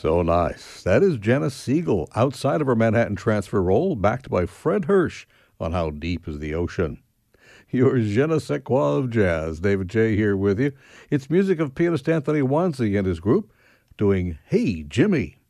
So nice. That is Janice Siegel outside of her Manhattan Transfer role, backed by Fred Hirsch on How Deep is the Ocean. Your je ne sais quoi of jazz. David J. here with you. It's music of pianist Anthony Wanzi and his group doing Hey Jimmy.